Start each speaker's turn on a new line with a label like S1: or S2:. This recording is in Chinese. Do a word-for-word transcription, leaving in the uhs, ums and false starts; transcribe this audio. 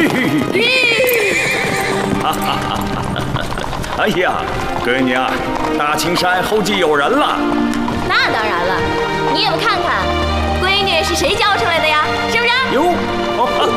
S1: 哈哈哈！哎呀，闺女啊，大青山后继有人了。
S2: 那当然了，你也不看看，